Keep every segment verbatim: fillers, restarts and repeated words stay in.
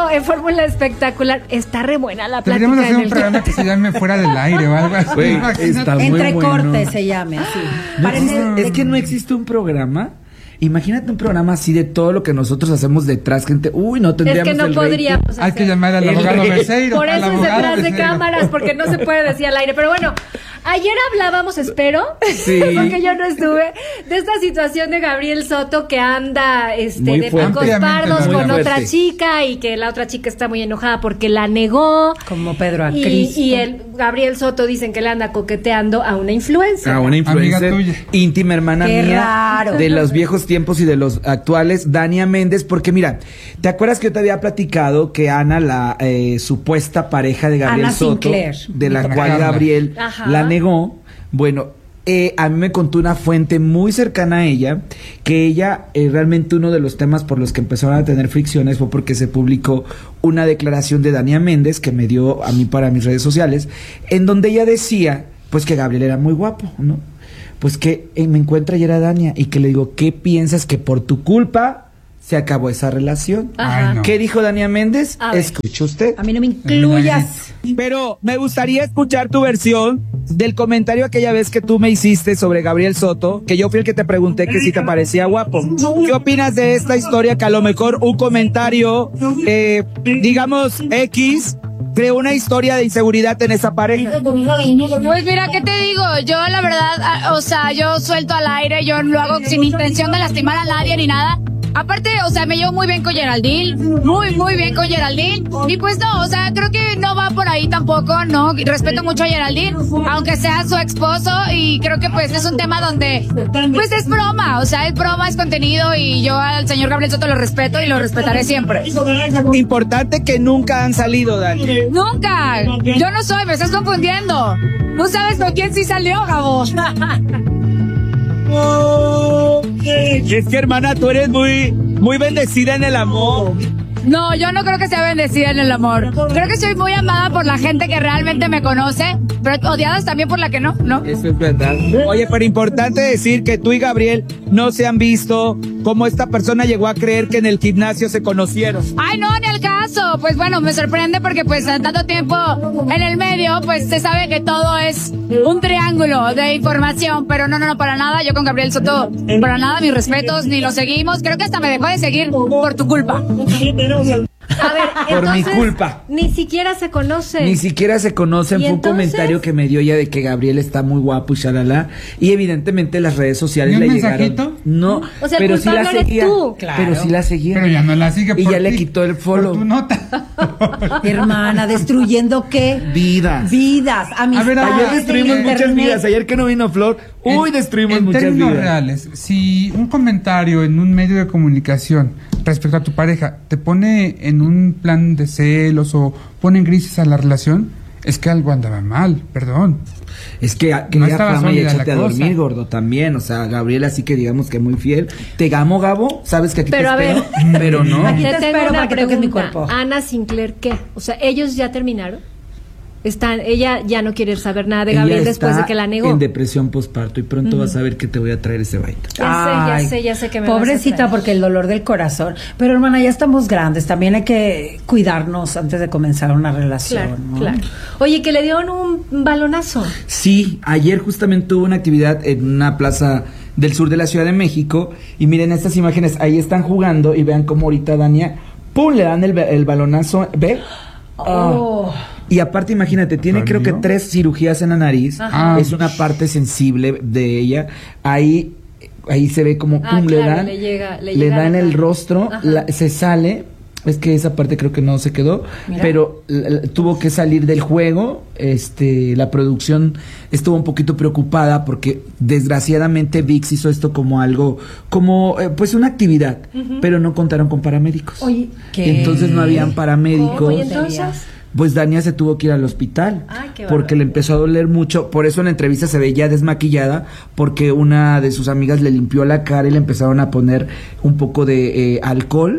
en Fórmula Espectacular. Está re buena la plática. Deberíamos hacer en un el programa que se llame Fuera del Aire o algo así. Güey, está muy Entre bueno. cortes se llame así. No Parece existe- es que no existe un programa. Imagínate un programa así de todo lo que nosotros hacemos detrás, gente. Uy, no Es tendríamos que no el podríamos rating. Hay que hacer. llamar al El abogado rey. Becerro. Por al eso es abogado detrás de Becerro. cámaras, porque no se puede decir al aire. Pero bueno, ayer hablábamos, espero, Sí. porque yo no estuve, de esta situación de Gabriel Soto que anda este, Muy de fuerte. picos pardos Muy con fuerte. otra chica y que la otra chica está muy enojada porque la negó. como Pedro a Y, Cristo. y el Gabriel Soto dicen que le anda coqueteando a una influencer. A una influencer Amiga tuya. íntima, hermana Qué mía, raro. de los viejos tiempos y de los actuales, Dania Méndez, porque mira, ¿te acuerdas que yo te había platicado que Ana, la eh, supuesta pareja de Gabriel Ana Soto, Sinclair. de la Ana cual Carla. Gabriel Ajá. la negó? Bueno, eh, a mí me contó una fuente muy cercana a ella que ella, eh, realmente uno de los temas por los que empezaron a tener fricciones fue porque se publicó una declaración de Dania Méndez que me dio a mí para mis redes sociales, en donde ella decía, pues que Gabriel era muy guapo, ¿no? Pues que eh, me encuentra ayer a Dania y que le digo, ¿qué piensas que por tu culpa se acabó esa relación? Ajá. Ay, no. ¿Qué dijo Dania Méndez? A ver. Escuche usted. A mí no me incluyas. Pero me gustaría escuchar tu versión del comentario aquella vez que tú me hiciste sobre Gabriel Soto, que yo fui el que te pregunté que si te parecía guapo. ¿Qué opinas de esta historia que a lo mejor un comentario, eh, digamos, X, creó una historia de inseguridad en esa pareja? Pues mira, ¿qué te digo? Yo la verdad, ah, o sea, yo suelto al aire, yo lo hago sin intención de lastimar a nadie ni nada. Aparte, o sea, me llevo muy bien con Geraldine, muy, muy bien con Geraldine. Y pues no, o sea, creo que no va por ahí tampoco, ¿no? Respeto mucho a Geraldine, aunque sea su esposo, y creo que pues es un tema donde, pues es broma, o sea, es broma, es contenido, y yo al señor Gabriel Soto lo respeto y lo respetaré siempre. Importante que nunca han salido, Dani. Nunca, yo no soy, me estás confundiendo. ¿Tú sabes con quién sí salió, Gabo? Es que, hermana, tú eres muy, muy bendecida en el amor. No, yo no creo que sea bendecida en el amor. Creo que soy muy amada por la gente que realmente me conoce, pero odiadas también por la que no, ¿no? Eso es verdad. Oye, pero importante decir que tú y Gabriel no se han visto, cómo esta persona llegó a creer que en el gimnasio se conocieron. Ay, no, ni al caso. Pues bueno, me sorprende porque pues tanto tiempo en el medio, pues se sabe que todo es un triángulo de información, pero no, no, no, para nada. Yo con Gabriel Soto, para nada, mis respetos, ni lo seguimos. Creo que hasta me dejó de seguir por tu culpa. A ver, Por mi entonces, culpa. Ni siquiera se conocen. Ni siquiera se conocen. ¿Y Fue un entonces? comentario que me dio ella de que Gabriel está muy guapo y shalala. Y evidentemente las redes sociales ¿Y un le mensajito? llegaron. No, O sea, el pero sí la culpable eres seguía. tú. Claro. Pero sí la seguía. Pero ya no la sigue Y por ya le ti, quitó el follow. por tu nota. Hermana, ¿destruyendo qué? Vidas. Vidas, amistades. A ver, Ayer destruimos en muchas internet. vidas. Ayer que no vino Flor, uy, En- destruimos en muchas términos vidas. reales, si un comentario en un medio de comunicación respecto a tu pareja te pone en un plan de celos o pone en crisis a la relación, es que algo andaba mal, perdón. Es que a- No quería estaba fama y sólida échate la a cosa. dormir, gordo, también. O sea, Gabriel, así que digamos que muy fiel. Te amo, Gabo. Sabes que aquí Pero, a te ver. espero. Pero no. Aquí Te te tengo espero una para que toques mi pregunta. cuerpo. Ana Sinclair, ¿qué? O sea, ¿ellos ya terminaron? Están, ella ya no quiere saber nada de Ella Gabriel después está de que la negó. en depresión postparto y pronto vas a ver que te voy a traer ese baile. Ya Ay, sé, ya sé, ya sé que me vas a pobrecita, traer. porque el dolor del corazón. Pero hermana, ya estamos grandes, también hay que cuidarnos antes de comenzar una relación. Claro, ¿no? claro. Oye, que le dieron un balonazo. Sí, ayer justamente hubo una actividad en una plaza del sur de la Ciudad de México y miren estas imágenes, ahí están jugando y vean cómo ahorita Dania, ¡pum!, le dan el, el balonazo, ¿ve? Oh. Y aparte, imagínate, tiene creo que ¿Salió? tres cirugías en la nariz. Ajá. Es una parte sensible de ella. Ahí, ahí se ve como Ah, pum, le claro, dan, le llega- le le llega da en la el cara. rostro, Ajá. la- se sale. Es que esa parte creo que no se quedó, Mira. pero l- l- tuvo que salir del juego. Este, la producción estuvo un poquito preocupada porque desgraciadamente ViX hizo esto como algo, como eh, pues una actividad, pero no contaron con paramédicos. Oye, ¿qué? Y entonces no habían paramédicos. ¿Cómo? ¿Y entonces? Pues Dania se tuvo que ir al hospital Ay, qué porque le empezó a doler mucho. Por eso en la entrevista se veía desmaquillada, porque una de sus amigas le limpió la cara y le empezaron a poner un poco de eh, alcohol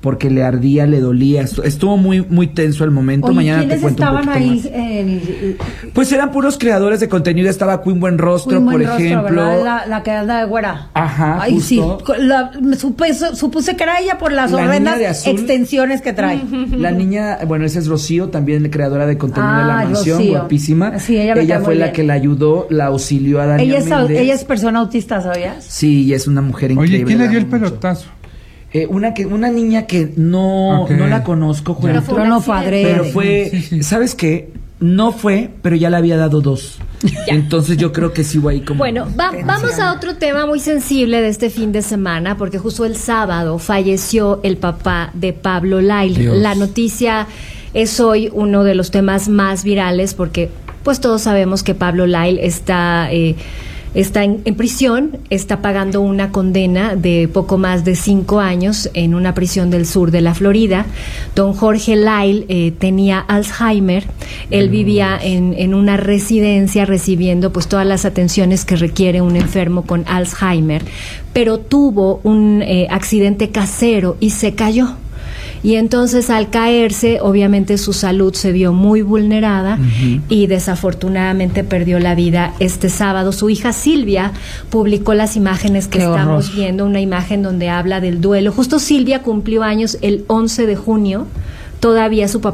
porque le ardía, le dolía, estu- estuvo muy muy tenso el momento. Oye, Mañana te ¿quiénes cuento un estaban poquito ahí? más. En- Pues eran puros creadores de contenido, estaba Queen Buenrostro, Queen por Buenrostro, ejemplo. ¿verdad? La, la que anda de güera. Ajá, Ay, justo. sí. La- me supe- supuse que era ella por las La niña horrendas de azul. extensiones que trae. La niña, bueno, esa es Rocío, también creadora de contenido de La Ah, Mansión, Rocío. guapísima. Sí, ella me cae muy fue la bien. que la ayudó, la auxilió a Daniel Ella es, au- Méndez. ella es persona autista, ¿sabías? Sí, y es una mujer increíble. Oye, ¿quién le la dio el amo mucho. pelotazo? Eh, una que una niña que no, Ok. no la conozco, Juan. Pero fue un Pero no fue accidente. adrede. Pero fue, Sí, sí. ¿sabes qué? No fue, pero ya le había dado dos. Entonces yo creo que sí hubo ahí como... Bueno, va- vamos a otro tema muy sensible de este fin de semana, porque justo el sábado falleció el papá de Pablo Lyle. Dios. La noticia es hoy uno de los temas más virales, porque pues todos sabemos que Pablo Lyle está... eh, Está en, en prisión, está pagando una condena de poco más de cinco años en una prisión del sur de la Florida. Don Jorge Lyle eh, tenía Alzheimer. Él vivía en, en una residencia recibiendo pues todas las atenciones que requiere un enfermo con Alzheimer, pero tuvo un eh, accidente casero y se cayó. Y entonces al caerse, obviamente su salud se vio muy vulnerada uh-huh. y desafortunadamente perdió la vida este sábado. Su hija Silvia publicó las imágenes que Qué estamos horror. viendo, una imagen donde habla del duelo. Justo Silvia cumplió años el once de junio, todavía su papá